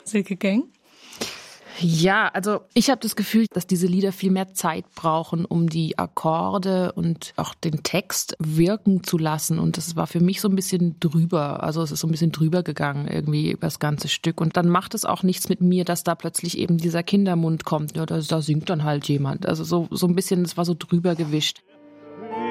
Silke Gang? Ja, also ich habe das Gefühl, dass diese Lieder viel mehr Zeit brauchen, um die Akkorde und auch den Text wirken zu lassen. Und das war für mich so ein bisschen drüber. Also es ist so ein bisschen drüber gegangen irgendwie über das ganze Stück. Und dann macht es auch nichts mit mir, dass da plötzlich eben dieser Kindermund kommt. Ja, da singt dann halt jemand. Also so ein bisschen, das war so drüber gewischt.